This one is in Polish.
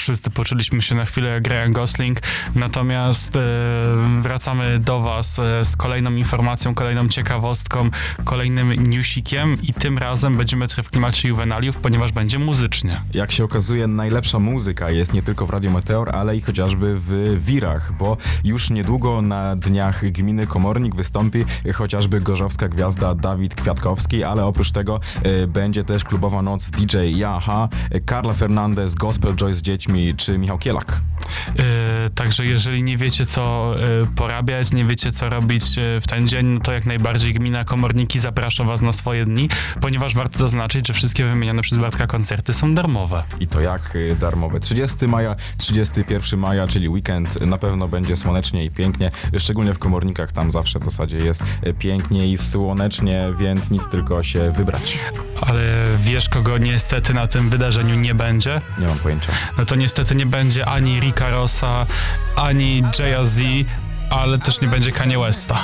wszyscy poczuliśmy się na chwilę jak Ryan Gosling, natomiast wracamy do was z kolejną informacją, kolejną ciekawostką, kolejnym newsikiem i tym razem będziemy trochę w klimacie Juvenaliów, ponieważ będzie muzycznie. Jak się okazuje, najlepsza muzyka jest nie tylko w Radio Meteor, ale i chociażby w Wirach, bo już niedługo na dniach gminy Komornik wystąpi chociażby gorzowska gwiazda Dawid Kwiatkowski, ale oprócz tego będzie też klubowa noc DJ Jaha, Carla Fernandez, Gospel Joy z dziećmi czy Michał Kielak. Także jeżeli nie wiecie co porabiać, nie wiecie co robić w ten dzień, no to jak najbardziej gmina Komorniki zaprasza was na swoje dni, ponieważ warto zaznaczyć, że wszystkie wymienione przez Bartka koncerty są darmowe. I to jak darmowe? 30 maja, 31 maja, czyli weekend, na pewno będzie słonecznie i pięknie, szczególnie w Komornikach, tam zawsze w zasadzie jest pięknie i słonecznie, więc nic, tylko się wybrać. Ale wiesz, kogo niestety na tym wydarzeniu nie będzie? Nie mam pojęcia. No to niestety nie będzie ani Ricka Rossa, ani Jay-Z, ale też nie będzie Kanye Westa.